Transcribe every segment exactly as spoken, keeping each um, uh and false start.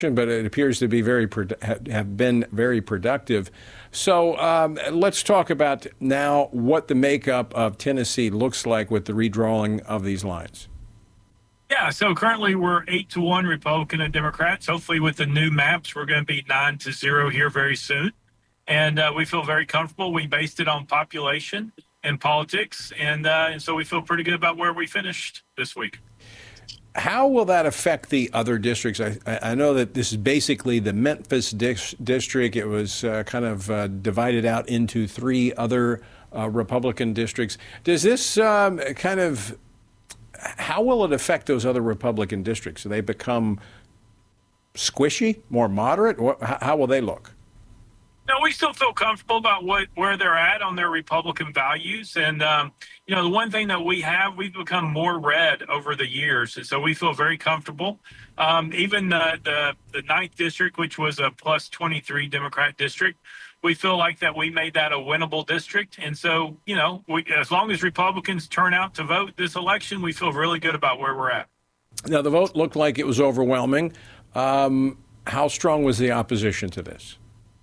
but it appears to be very have been very productive. So um, let's talk about now what the makeup of Tennessee looks like with the redrawing of these lines. Yeah, so currently we're eight to one Republican and Democrats. Hopefully with the new maps, we're going to be nine to zero here very soon. And uh, we feel very comfortable. We based it on population and politics. And, uh, and so we feel pretty good about where we finished this week. How will that affect the other districts? I, I know that this is basically the Memphis dis- district. It was uh, kind of uh, divided out into three other uh, Republican districts. Does this um, kind of, how will it affect those other Republican districts? Do they become squishy, more moderate? Or how will they look? No, we still feel comfortable about what where they're at on their Republican values. And, um, you know, the one thing that we have, we've become more red over the years. And so we feel very comfortable. Um, even the, the, the ninth district, which was a plus twenty-three Democrat district, we feel like that we made that a winnable district. And so, you know, we, as long as Republicans turn out to vote this election, we feel really good about where we're at. Now, the vote looked like it was overwhelming. Um, how strong was the opposition to this?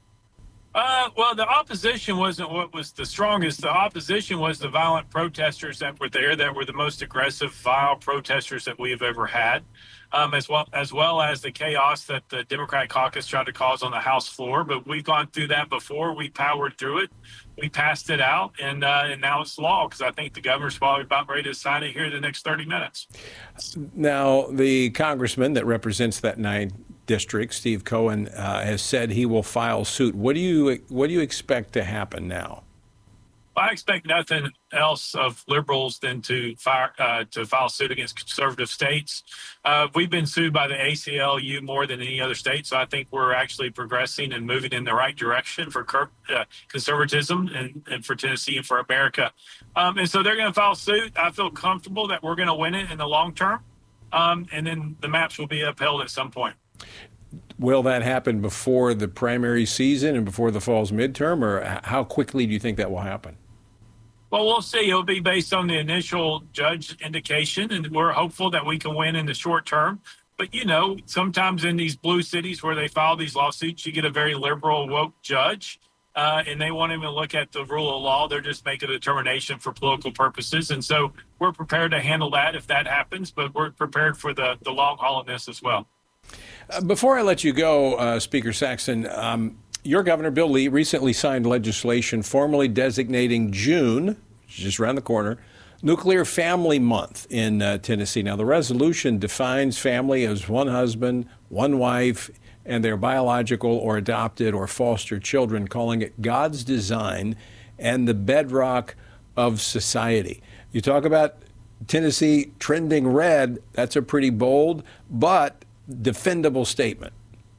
Uh, well, the opposition wasn't what was the strongest. The opposition was the violent protesters that were there, that were the most aggressive, vile protesters that we have ever had, um, as well as well as the chaos that the Democratic caucus tried to cause on the House floor. But we've gone through that before. We powered through it. We passed it out, and uh, and now it's law because I think the governor's probably about ready to sign it here in the next thirty minutes. Now, the congressman that represents that ninth district, Steve Cohen, uh, has said he will file suit. What do you what do you expect to happen now? I expect nothing else of liberals than to fire uh, to file suit against conservative states. Uh, we've been sued by the A C L U more than any other state, so I think we're actually progressing and moving in the right direction for cur- uh, conservatism and, and for Tennessee and for America. Um, and so they're going to file suit. I feel comfortable that we're going to win it in the long term, um, and then the maps will be upheld at some point. Will that happen before the primary season and before the fall's midterm, or how quickly do you think that will happen? Well, we'll see. It'll be based on the initial judge indication, and we're hopeful that we can win in the short term. But, you know, sometimes in these blue cities where they file these lawsuits, you get a very liberal, woke judge, uh, and they won't even look at the rule of law. They're just making a determination for political purposes. And so we're prepared to handle that if that happens, but we're prepared for the, the long haul in this as well. Uh, before I let you go, uh, Speaker Saxton, um, your governor, Bill Lee, recently signed legislation formally designating June, which is just around the corner, Nuclear Family Month in uh, Tennessee. Now, the resolution defines family as one husband, one wife, and their biological or adopted or foster children, calling it God's design and the bedrock of society. You talk about Tennessee trending red, that's a pretty bold but defendable statement.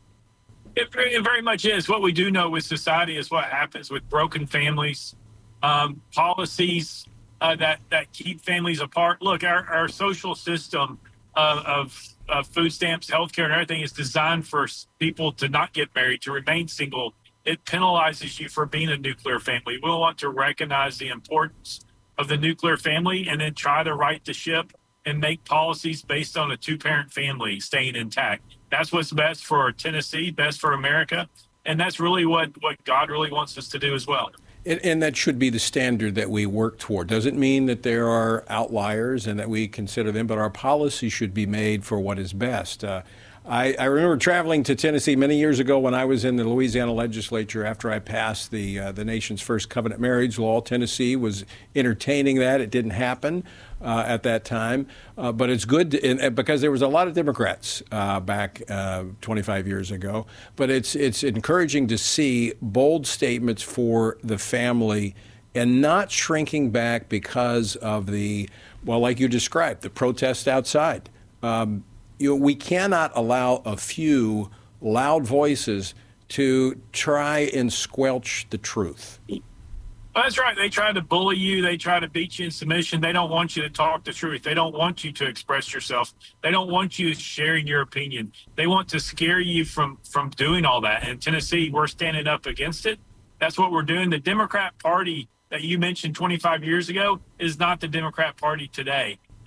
It, it very much is. What we do know with society is what happens with broken families, um, policies uh, that, that keep families apart. Look, our, our social system uh, of, of food stamps, healthcare, and everything is designed for people to not get married, to remain single. It penalizes you for being a nuclear family. We want to recognize the importance of the nuclear family and then try to right the ship and make policies based on a two-parent family staying intact. That's what's best for Tennessee, best for America, and that's really what, what God really wants us to do as well. And, and that should be the standard that we work toward. Doesn't mean that there are outliers and that we consider them, but our policy should be made for what is best. Uh, I, I remember traveling to Tennessee many years ago when I was in the Louisiana legislature after I passed the uh, the nation's first covenant marriage law. Tennessee was entertaining that. It didn't happen uh, at that time, uh, but it's good to, and, because there was a lot of Democrats uh, back uh, twenty-five years ago. But it's it's encouraging to see bold statements for the family and not shrinking back because of the, well, like you described, the protest outside. Um, You know, we cannot allow a few loud voices to try and squelch the truth. That's right. They try to bully you. They try to beat you in submission. They don't want you to talk the truth. They don't want you to express yourself. They don't want you sharing your opinion. They want to scare you from, from doing all that. In Tennessee, we're standing up against it. That's what we're doing. The Democrat Party that you mentioned twenty-five years ago is not the Democrat Party today.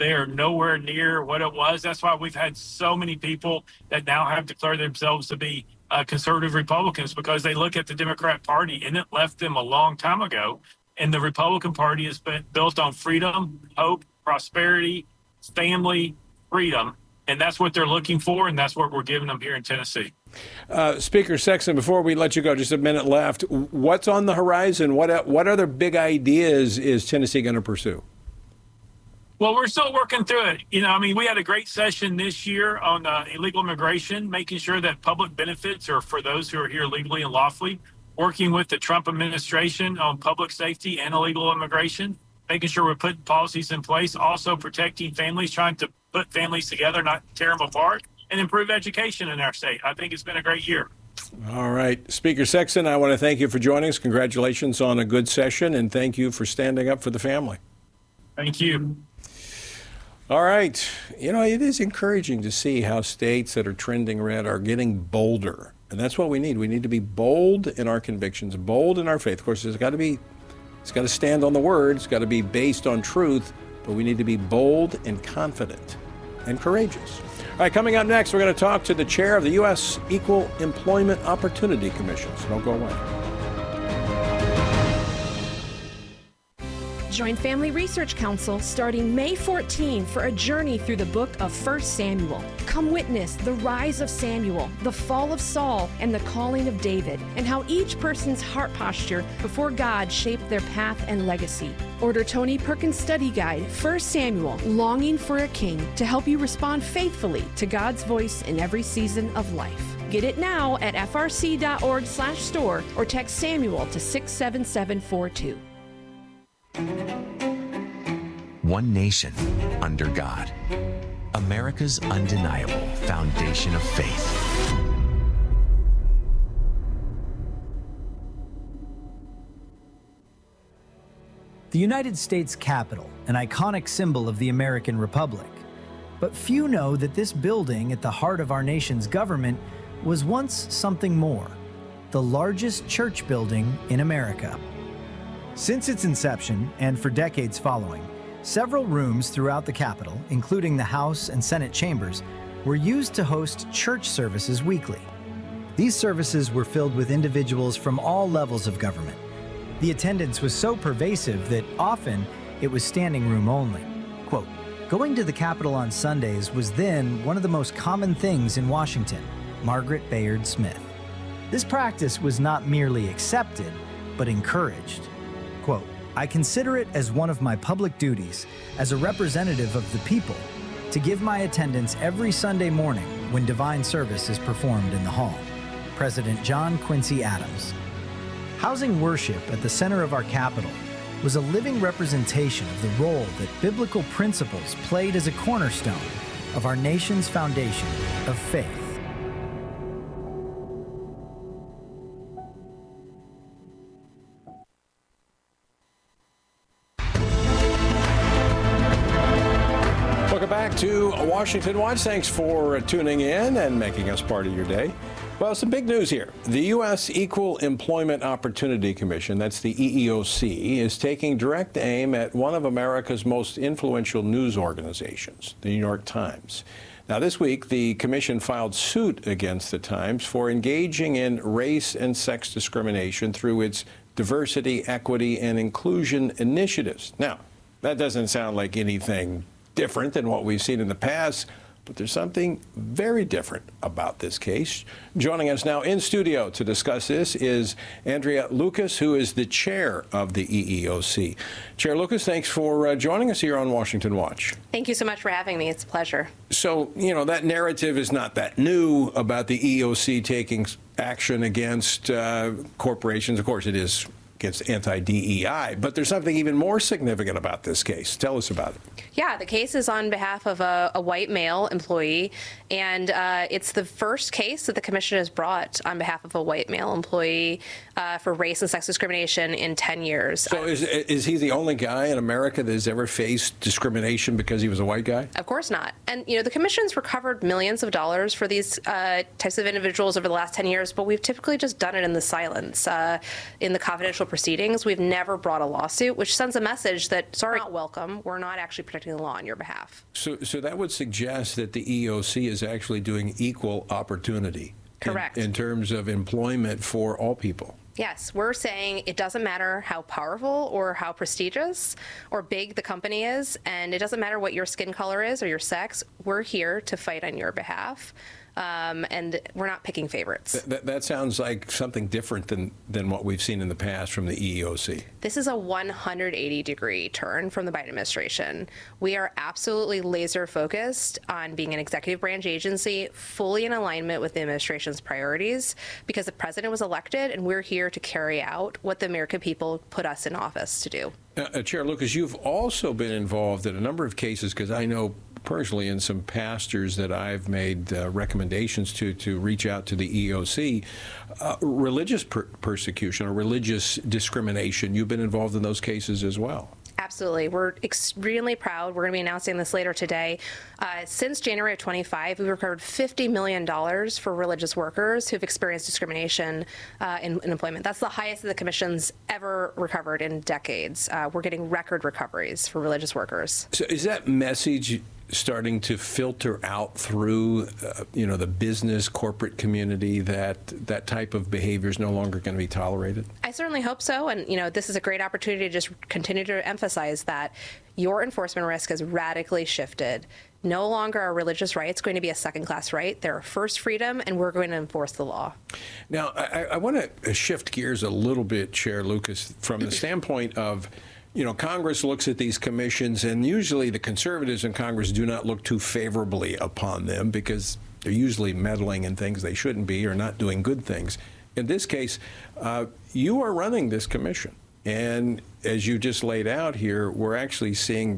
They are nowhere near what it was. That's why we've had so many people that now have declared themselves to be uh, conservative Republicans, because they look at the Democrat Party and it left them a long time ago. And the Republican Party has been built on freedom, hope, prosperity, family, freedom. And that's what they're looking for, and that's what we're giving them here in Tennessee. Uh, Speaker Sexton, before we let you go, just a minute left. What's on the horizon? What what other big ideas is Tennessee going to pursue? Well, we're still working through it. You know, I mean, we had a great session this year on uh, illegal immigration, making sure that public benefits are for those who are here legally and lawfully, working with the Trump administration on public safety and illegal immigration, making sure we're putting policies in place, also protecting families, trying to put families together, not tear them apart, and improve education in our state. I think it's been a great year. All right. Speaker Sexton, I want to thank you for joining us. Congratulations on a good session, and thank you for standing up for the family. Thank you. All right. You know, it is encouraging to see how states that are trending red are getting bolder. And that's what we need. We need to be bold in our convictions, bold in our faith. Of course, it's got to be, it's got to stand on the word. It's got to be based on truth. But we need to be bold and confident and courageous. All right, coming up next, we're going to talk to the chair of the U S Equal Employment Opportunity Commission. So don't go away. Join Family Research Council starting May fourteenth for a journey through the book of First Samuel. Come witness the rise of Samuel, the fall of Saul, and the calling of David, and how each person's heart posture before God shaped their path and legacy. Order Tony Perkins' study guide, First Samuel, Longing for a King, to help you respond faithfully to God's voice in every season of life. Get it now at f r c dot org slash store or text Samuel to six seven seven four two. One nation under God. America's undeniable foundation of faith. The United States Capitol, an iconic symbol of the American Republic. But few know that this building at the heart of our nation's government was once something more, the largest church building in America. Since its inception, and for decades following, several rooms throughout the Capitol, including the House and Senate chambers, were used to host church services weekly. These services were filled with individuals from all levels of government. The attendance was so pervasive that often it was standing room only. Quote, going to the Capitol on Sundays was then one of the most common things in Washington, Margaret Bayard Smith. This practice was not merely accepted, but encouraged. Quote, I consider it as one of my public duties as a representative of the people to give my attendance every Sunday morning when divine service is performed in the hall. President John Quincy Adams. Housing worship at the center of our Capitol was a living representation of the role that biblical principles played as a cornerstone of our nation's foundation of faith. Back to Washington Watch. Thanks for tuning in and making us part of your day. Well, some big news here. The U S Equal Employment Opportunity Commission, that's the E E O C, is taking direct aim at one of America's most influential news organizations, the New York Times. Now, this week, the commission filed suit against the Times for engaging in race and sex discrimination through its diversity, equity, and inclusion initiatives. Now, that doesn't sound like anything different than what we've seen in the past, but there's something very different about this case. Joining us now in studio to discuss this is Andrea Lucas, who is the chair of the E E O C. Chair Lucas, thanks for uh, joining us here on Washington Watch. Thank you so much for having me. It's a pleasure. So, you know, that narrative is not that new about the E E O C taking action against uh, corporations. Of course, it is against anti-D E I, but there's something even more significant about this case. Tell us about it. Yeah, the case is on behalf of a, a white male employee, and uh, it's the first case that the commission has brought on behalf of a white male employee uh, for race and sex discrimination in ten years. So is, is he the only guy in America that has ever faced discrimination because he was a white guy? Of course not. And, you know, the commission's recovered millions of dollars for these uh, types of individuals over the last ten years, but we've typically just done it in the silence, uh, in the confidential proceedings. We've never brought a lawsuit, which sends a message that, sorry, not welcome. We're not actually protecting the law on your behalf. So, so that would suggest that the E O C is actually doing equal opportunity. Correct. In, in terms of employment for all people. Yes, we're saying it doesn't matter how powerful or how prestigious or big the company is, and it doesn't matter what your skin color is or your sex. We're here to fight on your behalf. Um, and we're not picking favorites. Th- that, that sounds like something different than, than what we've seen in the past from the E E O C. This is a one hundred eighty degree turn from the Biden administration. We are absolutely laser focused on being an executive branch agency, fully in alignment with the administration's priorities, because the president was elected and we're here to carry out what the American people put us in office to do. Uh, uh, Chair Lucas, you've also been involved in a number of cases, because I know personally in some pastors that I've made uh, recommendations to to reach out to the E O C, uh, religious per- persecution or religious discrimination. You've been involved in those cases as well. Absolutely. We're extremely proud. We're going to be announcing this later today. Uh, since January of twenty-five, we've recovered fifty million dollars for religious workers who've experienced discrimination uh, in, in employment. That's the highest that the Commission's ever recovered in decades. Uh, we're getting record recoveries for religious workers. So is that message starting to filter out through, uh, you know, the business corporate community that that type of behavior is no longer going to be tolerated? I certainly hope so. And, you know, this is a great opportunity to just continue to emphasize that your enforcement risk has radically shifted. No longer are religious rights going to be a second-class right. They're a first freedom, and we're going to enforce the law. Now, I, I want to shift gears a little bit, Chair Lucas, from the standpoint of, you know, Congress looks at these commissions, and usually the conservatives in Congress do not look too favorably upon them because they're usually meddling in things they shouldn't be or not doing good things. In this case, uh, you are running this commission. And as you just laid out here, we're actually seeing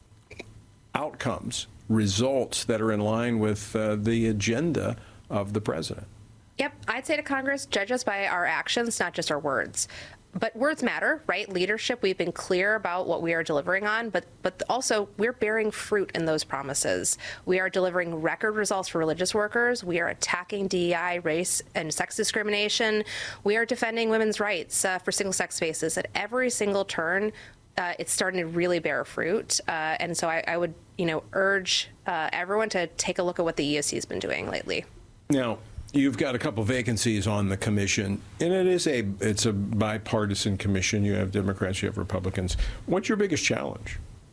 outcomes, results that are in line with uh, the agenda of the president. Yep. I'd say to Congress, judge us by our actions, not just our words. But words matter, right? Leadership, we've been clear about what we are delivering on, but but also we're bearing fruit in those promises. We are delivering record results for religious workers. We are attacking D E I, race, and sex discrimination. We are defending women's rights uh, for single-sex spaces. At every single turn, uh, it's starting to really bear fruit. Uh, and so I, I would, you know, urge uh, everyone to take a look at what the E O C has been doing lately. Now, you've got a couple vacancies on the commission, and it is a it's a bipartisan commission. You have Democrats, you have Republicans. What's your biggest challenge?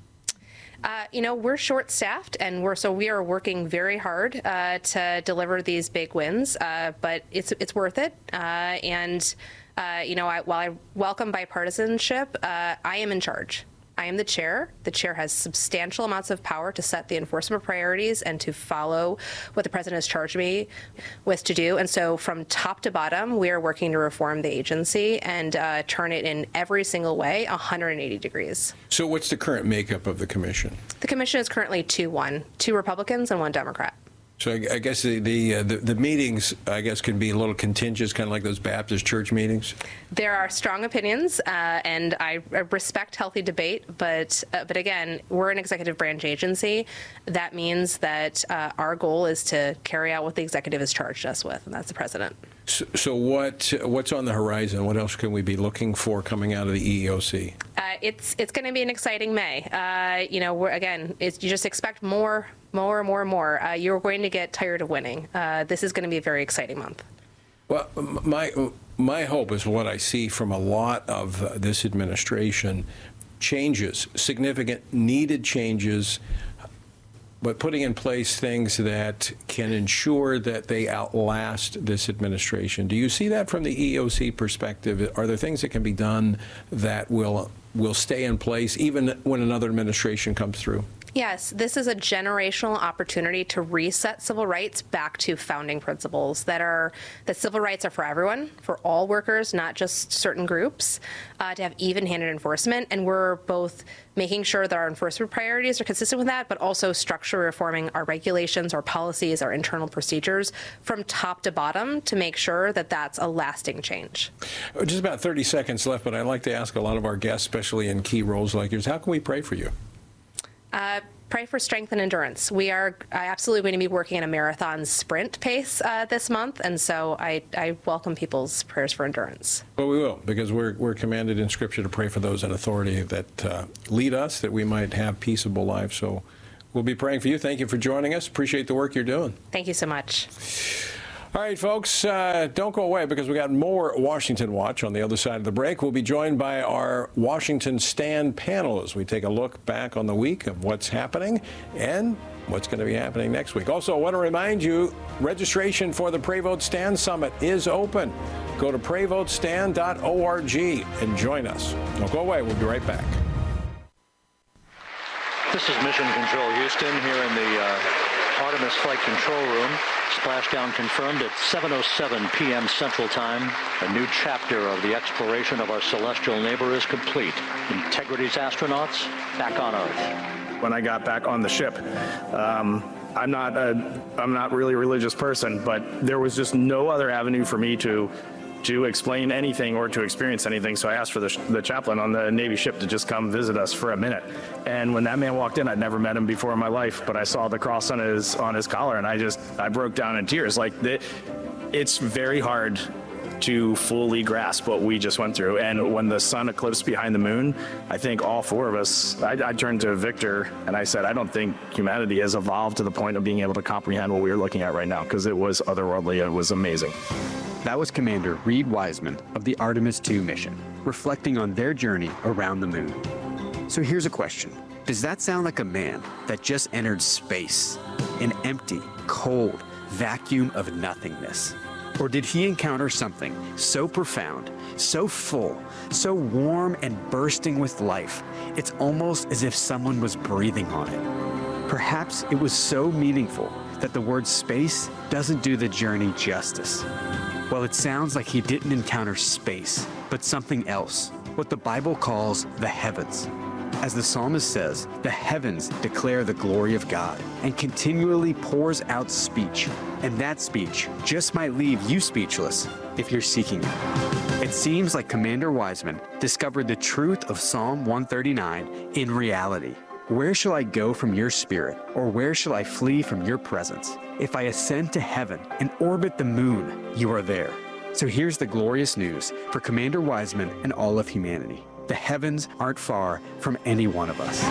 Uh, you know, we're short-staffed, and we're so we are working very hard uh, to deliver these big wins. Uh, but it's it's worth it. Uh, and uh, you know, I, while I welcome bipartisanship, uh, I am in charge. I am the chair. The chair has substantial amounts of power to set the enforcement priorities and to follow what the president has charged me with to do. And so from top to bottom, we are working to reform the agency and uh, turn it in every single way, one hundred eighty degrees. So what's the current makeup of the commission? The commission is currently two one, two Republicans and one Democrat. So I, I guess the the, uh, the the meetings, I guess, can be a little contentious, kind of like those Baptist church meetings. There are strong opinions, uh, and I respect healthy debate. But uh, but again, we're an executive branch agency. That means that uh, our goal is to carry out what the executive has charged us with, and that's the president. So, so what what's on the horizon? What else can we be looking for coming out of the E E O C? Uh, it's it's going to be an exciting May. Uh, you know, we're, again, it's, you just expect more. More and more and more. Uh, you're going to get tired of winning. Uh, this is going to be a very exciting month. Well, my my hope is what I see from a lot of uh, this administration, changes, significant needed changes, but putting in place things that can ensure that they outlast this administration. Do you see that from the E E O C perspective? Are there things that can be done that will will stay in place even when another administration comes through? Yes, this is a generational opportunity to reset civil rights back to founding principles that are that civil rights are for everyone, for all workers, not just certain groups, uh, to have even-handed enforcement. And we're both making sure that our enforcement priorities are consistent with that, but also structurally reforming our regulations, our policies, our internal procedures from top to bottom to make sure that that's a lasting change. Just about thirty seconds left, but I'd like to ask a lot of our guests, especially in key roles like yours, how can we pray for you? Uh, pray for strength and endurance. We are absolutely going to be working at a marathon sprint pace uh, this month, and so I, I welcome people's prayers for endurance. Well, we will, because we're, we're commanded in Scripture to pray for those in authority that uh, lead us, that we might have peaceable lives. So we'll be praying for you. Thank you for joining us. Appreciate the work you're doing. Thank you so much. All right, folks, uh, don't go away, because we got more Washington Watch on the other side of the break. We'll be joined by our Washington Stand panel as we take a look back on the week of what's happening and what's going to be happening next week. Also, I want to remind you, registration for the Pray Vote Stand Summit is open. Go to pray vote stand dot org and join us. Don't go away. We'll be right back. This is Mission Control Houston here in the uh, Artemis Flight Control Room. Splashdown confirmed at seven oh seven p m Central Time. A new chapter of the exploration of our celestial neighbor is complete. Integrity's astronauts back on Earth. When I got back on the ship, um, I'm not a, I'm not really a religious person, but there was just no other avenue for me to to explain anything or to experience anything. So I asked for the, the chaplain on the Navy ship to just come visit us for a minute. And when that man walked in, I'd never met him before in my life, but I saw the cross on his on his collar, and I just I broke down in tears. Like the, it's very hard to fully grasp what we just went through. And when the sun eclipsed behind the moon, I think all four of us, I, I turned to Victor and I said, I don't think humanity has evolved to the point of being able to comprehend what we are looking at right now, because it was otherworldly. It was amazing. That was Commander Reed Wiseman of the Artemis two mission, reflecting on their journey around the moon. So here's a question. Does that sound like a man that just entered space, an empty, cold vacuum of nothingness? Or did he encounter something so profound, so full, so warm and bursting with life, it's almost as if someone was breathing on it? Perhaps it was so meaningful that the word space doesn't do the journey justice. Well, it sounds like he didn't encounter space, but something else, what the Bible calls the heavens. As the psalmist says, the heavens declare the glory of God and continually pours out speech. And that speech just might leave you speechless if you're seeking it. It seems like Commander Wiseman discovered the truth of Psalm one thirty-nine in reality. Where shall I go from your spirit, or where shall I flee from your presence? If I ascend to heaven and orbit the moon, you are there. So here's the glorious news for Commander Wiseman and all of humanity. The heavens aren't far from any one of us.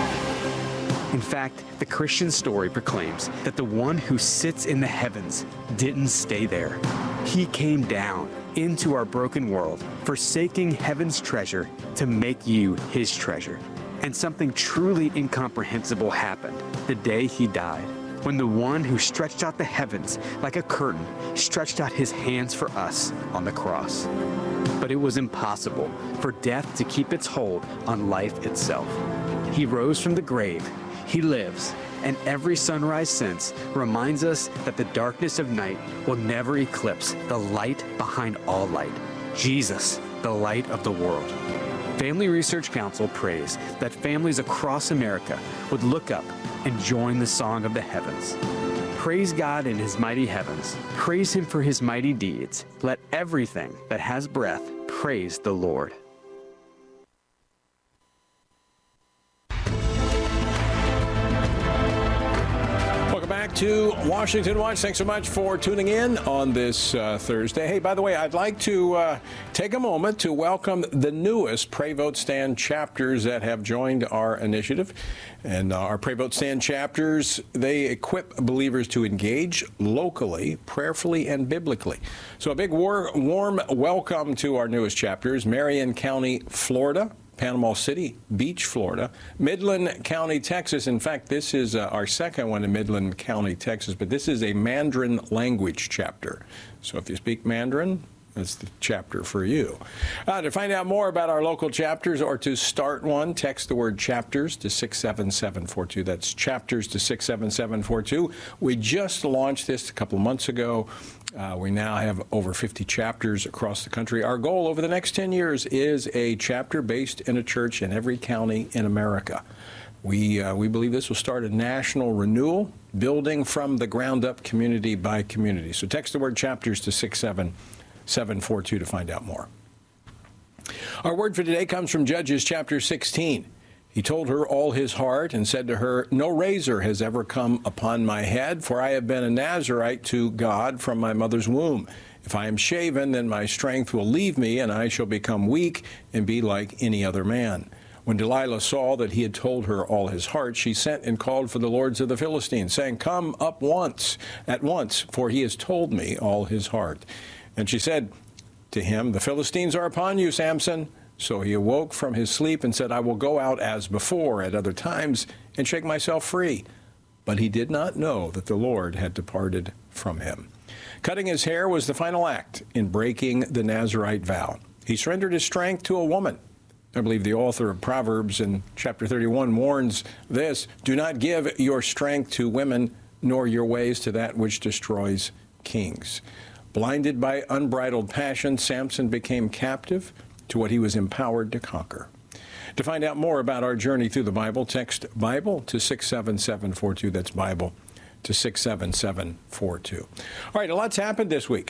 In fact, the Christian story proclaims that the one who sits in the heavens didn't stay there. He came down into our broken world, forsaking heaven's treasure to make you his treasure. And something truly incomprehensible happened the day he died, when the one who stretched out the heavens like a curtain stretched out his hands for us on the cross. But it was impossible for death to keep its hold on life itself. He rose from the grave, he lives, and every sunrise since reminds us that the darkness of night will never eclipse the light behind all light, Jesus, the light of the world. Family Research Council prays that families across America would look up and join the song of the heavens. Praise God in his mighty heavens. Praise him for his mighty deeds. Let everything that has breath praise the Lord. Welcome back to Washington Watch. Thanks so much for tuning in on this uh, Thursday. Hey, by the way, I'd like to uh, take a moment to welcome the newest Pray Vote Stand chapters that have joined our initiative. And uh, our Pray Vote Stand chapters, they equip believers to engage locally, prayerfully, and biblically. So a big war- warm welcome to our newest chapters: Marion County, Florida; Panama City Beach, Florida; Midland County, Texas. In fact, this is uh, our second one in Midland County, Texas, but this is a Mandarin language chapter. So if you speak Mandarin, that's the chapter for you. Uh, to find out more about our local chapters or to start one, text the word chapters to six seven seven four two. That's chapters to six seven seven four two. We just launched this a couple of months ago. Uh, we now have over fifty chapters across the country. Our goal over the next ten years is a chapter based in a church in every county in America. We, uh, we believe this will start a national renewal, building from the ground up, community by community. So text the word chapters to six seven seven four two to find out more. Our word for today comes from Judges chapter sixteen. He told her all his heart and said to her, "No razor has ever come upon my head, for I have been a Nazarite to God from my mother's womb. If I am shaven, then my strength will leave me, and I shall become weak and be like any other man." When Delilah saw that he had told her all his heart, she sent and called for the lords of the Philistines, saying, "Come up once, at once, for he has told me all his heart." And she said to him, "The Philistines are upon you, Samson." So he awoke from his sleep and said, "I will go out as before at other times and shake myself free." But he did not know that the Lord had departed from him. Cutting his hair was the final act in breaking the Nazirite vow. He surrendered his strength to a woman. I believe the author of Proverbs in chapter thirty-one warns this: "Do not give your strength to women, nor your ways to that which destroys kings." Blinded by unbridled passion, Samson became captive to what he was empowered to conquer. To find out more about our journey through the Bible, text Bible to six seven seven four two. That's Bible to six seven seven four two. All right, a lot's happened this week.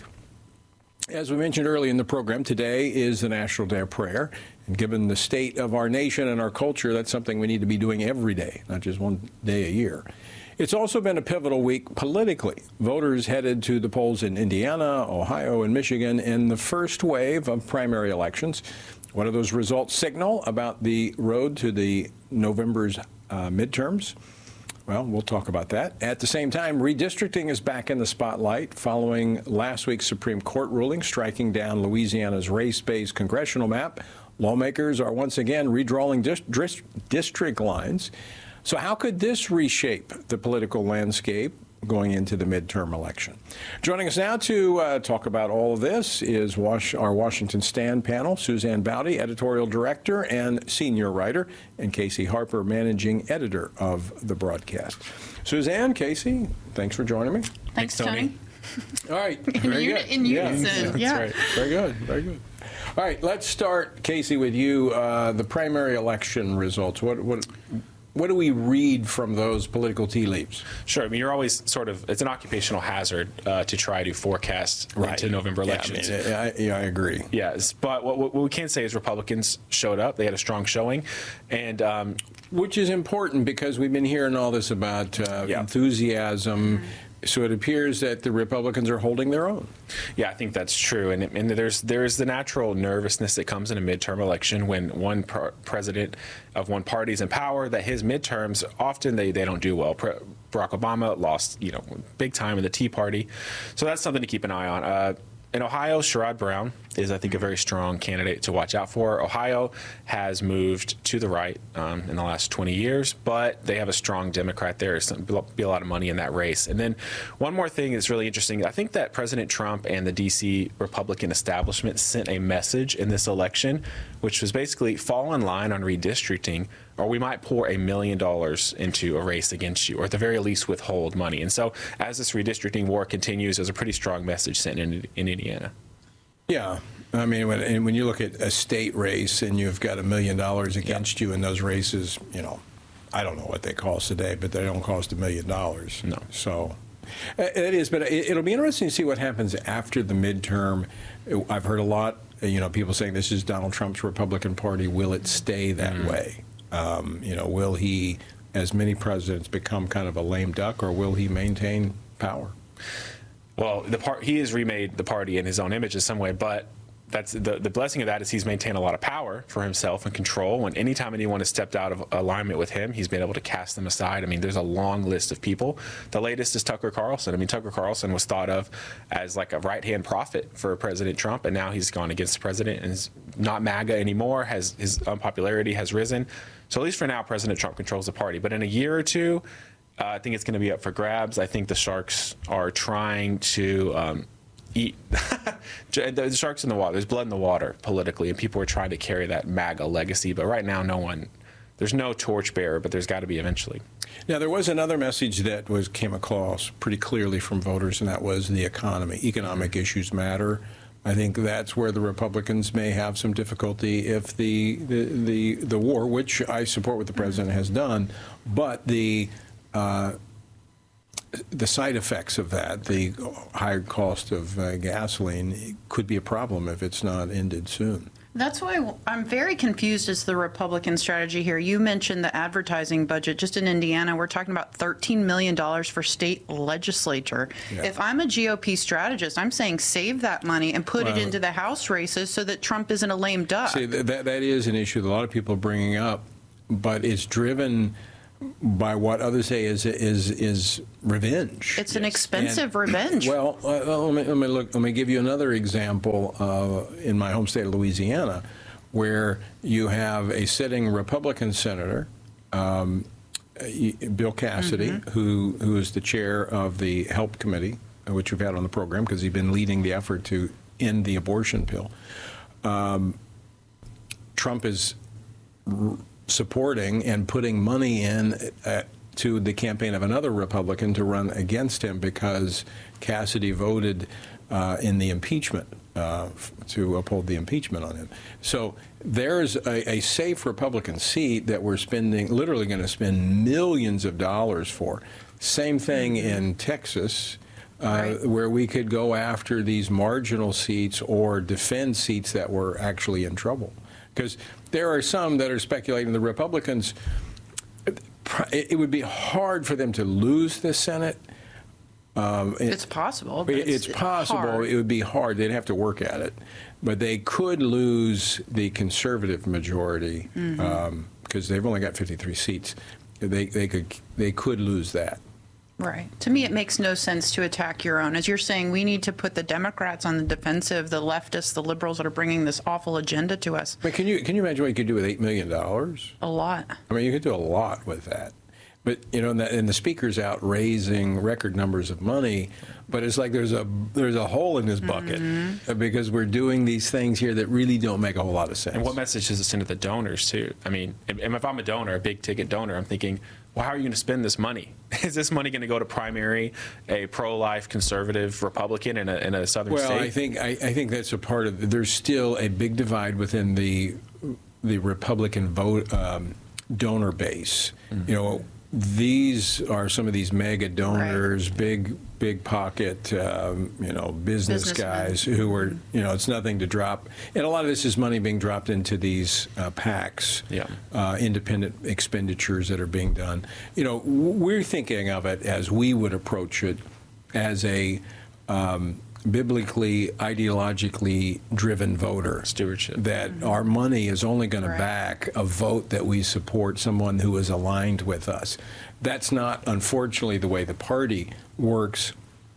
As we mentioned early in the program, today is the National Day of Prayer. And given the state of our nation and our culture, that's something we need to be doing every day, not just one day a year. It's also been a pivotal week politically. Voters headed to the polls in Indiana, Ohio, and Michigan in the first wave of primary elections. What do those results signal about the road to the November's uh, midterms? Well, we'll talk about that. At the same time, redistricting is back in the spotlight following last week's Supreme Court ruling striking down Louisiana's race-based congressional map. Lawmakers are once again redrawing dis- dis- district lines. So how could this reshape the political landscape going into the midterm election? Joining us now to uh, talk about all of this is Was- our Washington Stand panel, Suzanne Baude, editorial director and senior writer, and Casey Harper, managing editor of the broadcast. Suzanne, Casey, thanks for joining me. Thanks, Tony. All right. In, very uni- good. in yeah, unison. That's Yeah. right. Very good. Very good. All right. Let's start, Casey, with you. Uh, the primary election results. What what what do we read from those political tea leaves? Sure. I mean, you're always sort of, it's an occupational hazard uh, to try to forecast right. into November elections. Yeah, I, mean, I, yeah, I agree. Yes. But what, what we can say is Republicans showed up. They had a strong showing. and um, Which is important because we've been hearing all this about uh, yeah. enthusiasm. Mm-hmm. So it appears that the Republicans are holding their own. Yeah, I think that's true. And, and there's there's the natural nervousness that comes in a midterm election when one pr- president of one party is in power, that his midterms, often they, they don't do well. Pre- Barack Obama lost, you know, big time in the Tea Party. So that's something to keep an eye on. Uh, in Ohio, Sherrod Brown is, I think, a very strong candidate to watch out for. Ohio has moved to the right um, in the last twenty years, but they have a strong Democrat there. There's be a lot of money in that race. And then one more thing that's really interesting. I think that President Trump and the D C Republican establishment sent a message in this election, which was basically fall in line on redistricting, or we might pour a million dollars into a race against you, or at the very least withhold money. And so as this redistricting war continues, there's a pretty strong message sent in, in Indiana. Yeah. I mean, when, and when you look at a state race and you've got a million dollars against yeah. you in those races, you know, I don't know what they cost today, but they don't cost a million dollars. No. So it is, but it'll be interesting to see what happens after the midterm. I've heard a lot, you know, people saying this is Donald Trump's Republican Party. Will it stay that mm. way? Um, you know, will he, as many presidents, become kind of a lame duck, or will he maintain power? Well, the part he has remade the party in his own image in some way, but that's the the blessing of that is he's maintained a lot of power for himself and control. When anytime anyone has stepped out of alignment with him, he's been able to cast them aside. I mean, there's a long list of people. The latest is Tucker Carlson. I mean, Tucker Carlson was thought of as like a right-hand prophet for President Trump, and now he's gone against the president and is not MAGA anymore. Has his unpopularity has risen. So at least for now, President Trump controls the party. But in a year or two, uh, I think it's going to be up for grabs. I think the Sharks are trying to um, eat the sharks in the water. There's blood in the water politically, and people are trying to carry that MAGA legacy. But right now, no one, there's no torchbearer, but there's got to be eventually. Now, there was another message that was came across pretty clearly from voters, and that was the economy. Economic mm-hmm. issues matter. I think that's where the Republicans may have some difficulty if the the the, the war, which I support what the president has done, but the uh, the side effects of that, the higher cost of uh, gasoline, could be a problem if it's not ended soon. That's why I'm very confused as to the Republican strategy here. You mentioned the advertising budget. Just in Indiana, we're talking about thirteen million dollars for state legislature. Yeah. If I'm a G O P strategist, I'm saying save that money and put well, it into the House races so that Trump isn't a lame duck. See, that, that is an issue that a lot of people are bringing up, but it's driven by what others say is is is revenge. It's yes. an expensive and, revenge. Well, uh, let me let me look. Let me give you another example uh, in my home state of Louisiana, where you have a sitting Republican senator, um, Bill Cassidy, mm-hmm. who who is the chair of the HELP committee, which we've had on the program because he's been leading the effort to end the abortion pill. Um, Trump is r- supporting and putting money in uh, to the campaign of another Republican to run against him because Cassidy voted uh, in the impeachment uh, f- to uphold the impeachment on him. So there's a, a safe Republican seat that we're spending, literally going to spend millions of dollars for. Same thing in Texas. Uh, right. Where we could go after these marginal seats or defend seats that were actually in trouble. Because there are some that are speculating the Republicans, it would be hard for them to lose the Senate. Um, it, it's possible. But it's, it's possible. Hard. It would be hard. They'd have to work at it. But they could lose the conservative majority because mm-hmm. um, they've only got fifty-three seats. They, they, could, they could lose that. Right. To me, it makes no sense to attack your own. As you're saying, we need to put the Democrats on the defensive, the leftists, the liberals that are bringing this awful agenda to us. But can you can you imagine what you could do with eight million dollars? A lot. I mean, you could do a lot with that. But, you know, and the, and the speaker's out raising record numbers of money, but it's like there's a there's a hole in this bucket mm-hmm. because we're doing these things here that really don't make a whole lot of sense. And what message does it send to the donors, too? I mean, if, if I'm a donor, a big-ticket donor, I'm thinking, well, how are you going to spend this money? Is this money going to go to primary a pro-life conservative Republican in a, in a southern well, state? Well, I think I, I think that's a part of. There's still a big divide within the the Republican vote um, donor base. Mm-hmm. You know, these are some of these mega donors, right. big big pocket, um, you know, business guys who are, you know, it's nothing to drop. And a lot of this is money being dropped into these uh, PACs, yeah. uh, independent expenditures that are being done. You know, we're thinking of it as we would approach it as a um, biblically, ideologically driven voter. Stewardship. That mm-hmm. our money is only going right. to back a vote that we support someone who is aligned with us. That's not, unfortunately, the way the party works.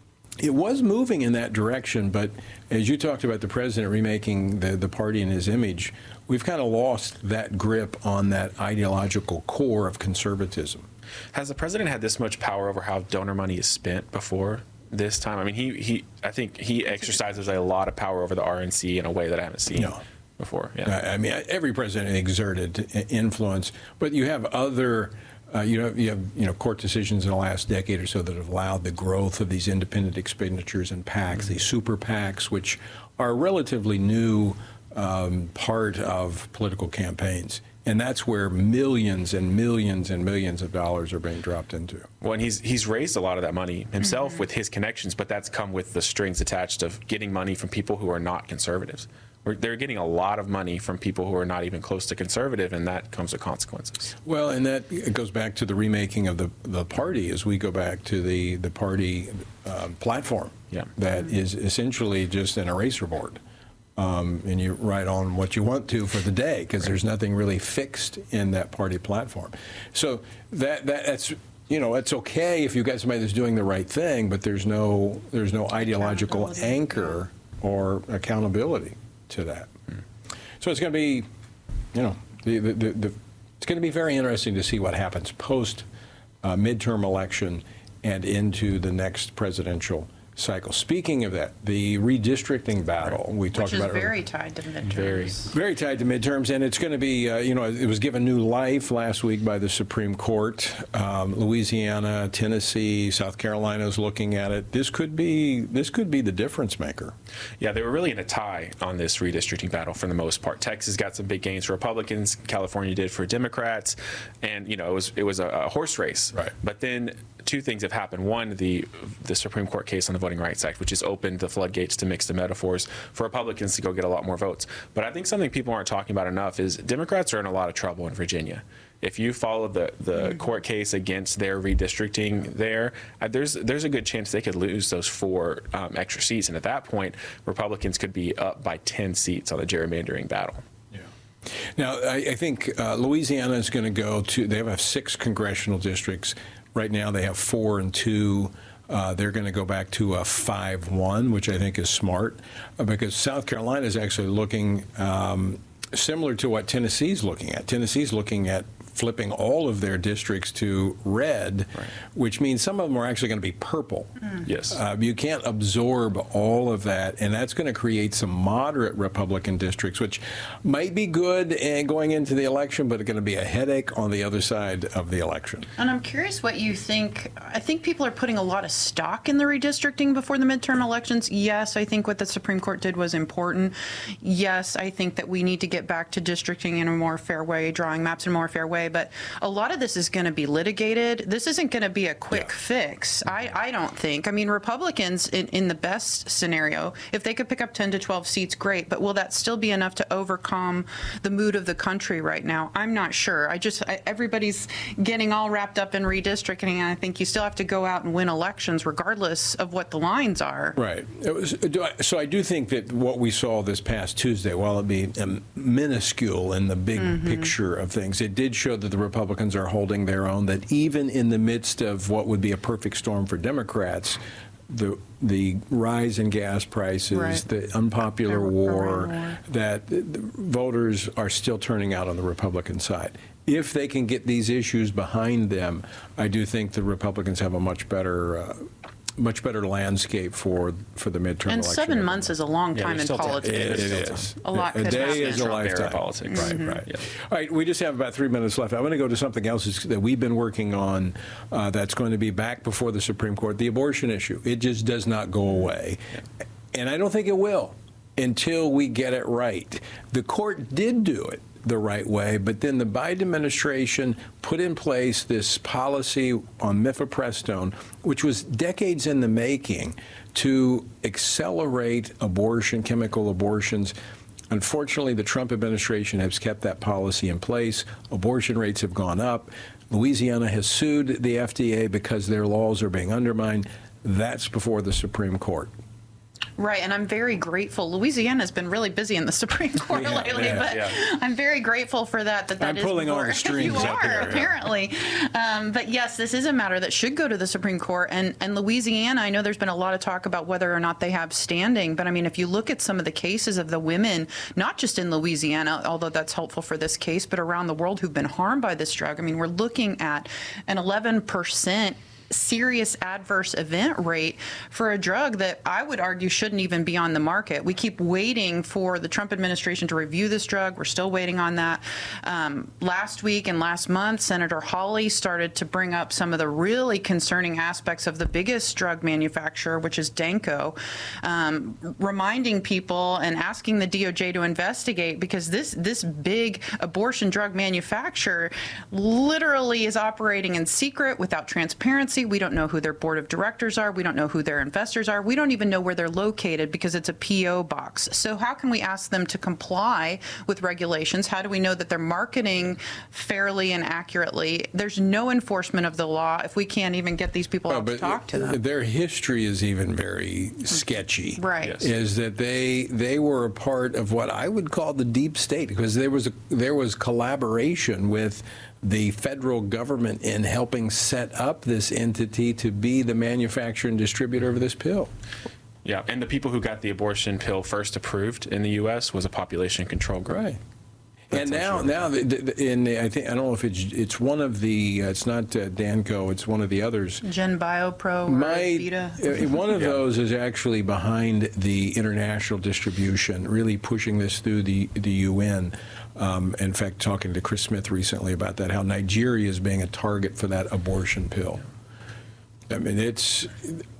It was moving in that direction, but as you talked about the president remaking the, the party in his image, we've kind of lost that grip on that ideological core of conservatism. Has the president had this much power over how donor money is spent before this time? I mean, he, he I think he exercises a lot of power over the R N C in a way that I haven't seen no. before. Yeah. I mean, every president exerted influence, but you have other... Uh, you know, you have you know court decisions in the last decade or so that have allowed the growth of these independent expenditures and PACs, mm-hmm. these super PACs, which are a relatively new um, part of political campaigns, and that's where millions and millions and millions of dollars are being dropped into. Well, and he's he's raised a lot of that money himself mm-hmm. with his connections, but that's come with the strings attached of getting money from people who are not conservatives. They're getting a lot of money from people who are not even close to conservative, and that comes with consequences. Well, and that it goes back to the remaking of the the party as we go back to the, the party uh, platform yeah. that mm-hmm. is essentially just an eraser board. Um, and you write on what you want to for the day because right. there's nothing really fixed in that party platform. So that, that that's... You know, it's okay if you've got somebody that's doing the right thing, but there's no there's no ideological anchor or accountability to that. Mm. So it's going to be, you know, the, the, the, the, it's going to be very interesting to see what happens post uh, midterm election and into the next presidential cycle. Speaking of that, the redistricting battle right. we talked Which about is very earlier. tied to midterms. Very, very tied to midterms, and it's going to be, uh, you know, it was given new life last week by the Supreme Court. Um, Louisiana, Tennessee, South Carolina is looking at it. This could be this could be the difference maker. Yeah, they were really in a tie on this redistricting battle for the most part. Texas got some big gains for Republicans. California did for Democrats, and you know it was it was a, a horse race. Right. But then two things have happened. One, the the Supreme Court case on the Voting Rights Act, which has opened the floodgates to mixed metaphors for Republicans to go get a lot more votes. But I think something people aren't talking about enough is Democrats are in a lot of trouble in Virginia. If you follow the, the court case against their redistricting there, uh, there's there's a good chance they could lose those four um, extra seats. And at that point, Republicans could be up by ten seats on the gerrymandering battle. Yeah. Now, I, I think uh, Louisiana is going to go to, they have six congressional districts. Right now they have four and two. Uh, they're going to go back to a five one, which I think is smart, uh, because South Carolina is actually looking um, similar to what Tennessee's looking at. Tennessee's looking at flipping all of their districts to red, right. which means some of them are actually going to be purple. Mm. Yes. Uh, you can't absorb all of that, and that's going to create some moderate Republican districts, which might be good and going into the election, but it's going to be a headache on the other side of the election. And I'm curious what you think. I think people are putting a lot of stock in the redistricting before the midterm elections. Yes, I think what the Supreme Court did was important. Yes, I think that we need to get back to districting in a more fair way, drawing maps in a more fair way. But a lot of this is going to be litigated. This isn't going to be a quick yeah. fix, I, I don't think. I mean, Republicans, in, in the best scenario, if they could pick up ten to twelve seats, great. But will that still be enough to overcome the mood of the country right now? I'm not sure. I just, I, everybody's getting all wrapped up in redistricting, and I think you still have to go out and win elections regardless of what the lines are. Right. It was, so I do think that what we saw this past Tuesday, while it be um, minuscule in the big mm-hmm. picture of things, it did show that the Republicans are holding their own, that even in the midst of what would be a perfect storm for Democrats, the the rise in gas prices, right. the unpopular war, war, that the voters are still turning out on the Republican side. If they can get these issues behind them, I do think the Republicans have a much better uh, much better landscape for for the midterm and election. seven months is a long yeah, time in politics. It, it is. A lot a could day happen. is a lifetime. Politics. Mm-hmm. Right, right. Yeah. All right, we just have about three minutes left. I want to go to something else that we've been working on uh, that's going to be back before the Supreme Court, the abortion issue. It just does not go away. Yeah. And I don't think it will until we get it right. The court did do it the right way, but then the Biden administration put in place this policy on mifepristone, which was decades in the making, to accelerate abortion, chemical abortions. Unfortunately, the Trump administration has kept that policy in place. Abortion rates have gone up. Louisiana has sued the F D A because their laws are being undermined. That's before the Supreme Court. Right, and I'm very grateful. Louisiana's been really busy in the Supreme Court yeah, lately, yeah, but yeah. I'm very grateful for that. That that I'm is pulling all the strings you up are, here, apparently. Yeah. Um, but yes, this is a matter that should go to the Supreme Court. And, and Louisiana, I know there's been a lot of talk about whether or not they have standing. But I mean, if you look at some of the cases of the women, not just in Louisiana, although that's helpful for this case, but around the world who've been harmed by this drug. I mean, we're looking at an eleven percent serious adverse event rate for a drug that I would argue shouldn't even be on the market. We keep waiting for the Trump administration to review this drug. We're still waiting on that. Um, last week and last month, Senator Hawley started to bring up some of the really concerning aspects of the biggest drug manufacturer, which is Danco, um, reminding people and asking the D O J to investigate, because this this big abortion drug manufacturer literally is operating in secret without transparency. We don't know who their board of directors are. We don't know who their investors are. We don't even know where they're located because it's a P O box. So how can we ask them to comply with regulations? How do we know that they're marketing fairly and accurately? There's no enforcement of the law if we can't even get these people well, out to talk to them. Their history is even very sketchy. Right. Yes. Is that they they were a part of what I would call the deep state, because there was a, there was collaboration with the federal government in helping set up this entity to be the manufacturer and distributor of this pill. Yeah, and the people who got the abortion pill first approved in the U S was a population control group. Right. That's and now, now, the, the, in the, I think I don't know if it's it's one of the uh, it's not uh, Danco, it's one of the others. Gen Biopro, My, Vita. Uh, one of yeah. those is actually behind the international distribution, really pushing this through the the U N. Um, in fact, talking to Chris Smith recently about that, how Nigeria is being a target for that abortion pill. I mean, it's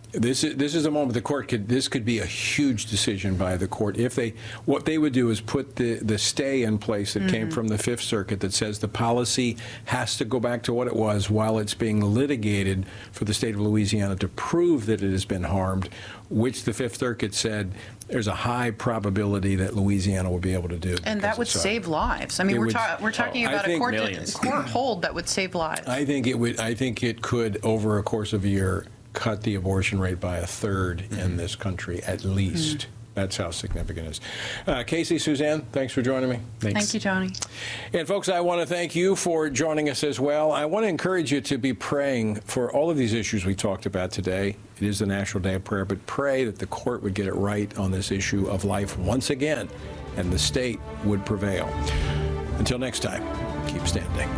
This is this is a moment the court could this could be a huge decision by the court if they what they would do is put the the stay in place that mm-hmm. came from the Fifth Circuit that says the policy has to go back to what it was while it's being litigated for the state of Louisiana to prove that it has been harmed, which the Fifth Circuit said there's a high probability that Louisiana will be able to do. And that would save lives. I mean, it we're, would, ta- we're talking oh, about a court, court hold that would save lives. I think it would. I think it could, over a course of a year, cut the abortion rate by a third mm-hmm. in this country, at least. Mm-hmm. That's how significant it is. Uh, Casey, Suzanne, thanks for joining me. Thanks. Thank you, Tony. And folks, I want to thank you for joining us as well. I want to encourage you to be praying for all of these issues we talked about today. It is the National Day of Prayer, but pray that the court would get it right on this issue of life once again, and the state would prevail. Until next time, keep standing.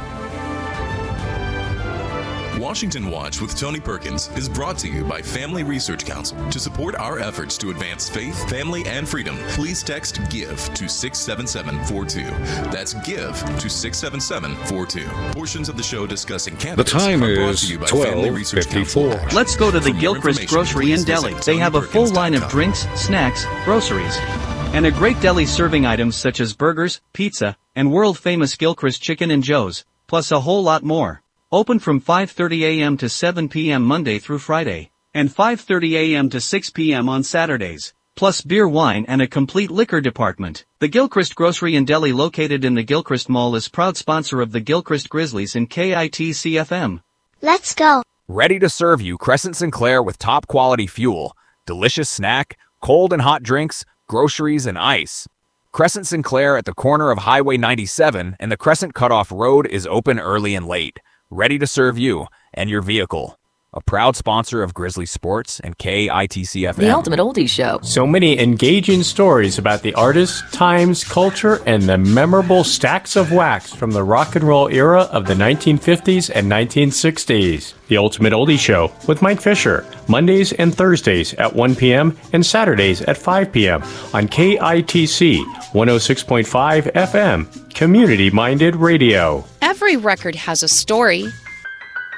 Washington Watch with Tony Perkins is brought to you by Family Research Council. To support our efforts to advance faith, family, and freedom, please text GIVE to six seven seven four two. That's GIVE to six seven seven four two. Portions of the show discussing candidates the time are brought is to you by twelve Family Research fifty-four. Council. Let's go to the For more Gilchrist information, Grocery and please Deli. visit They have a full tony perkins dot line of com. drinks, snacks, groceries, and a great deli serving items such as burgers, pizza, and world-famous Gilchrist Chicken and Joe's, plus a whole lot more. Open from five thirty a.m. to seven p.m. Monday through Friday, and five thirty a.m. to six p.m. on Saturdays, plus beer, wine, and a complete liquor department. The Gilchrist Grocery and Deli, located in the Gilchrist Mall, is proud sponsor of the Gilchrist Grizzlies and K I T C F M. Let's go. Ready to serve you Crescent Sinclair with top quality fuel, delicious snack, cold and hot drinks, groceries, and ice. Crescent Sinclair at the corner of Highway ninety-seven and the Crescent Cutoff Road is open early and late. Ready to serve you and your vehicle. A proud sponsor of Grizzly Sports and K I T C F M. The Ultimate Oldies Show. So many engaging stories about the artists, times, culture, and the memorable stacks of wax from the rock and roll era of the nineteen fifties and nineteen sixties. The Ultimate Oldies Show with Mike Fisher, Mondays and Thursdays at one p.m. and Saturdays at five p.m. on K I T C one oh six point five F M, community-minded radio. Every record has a story.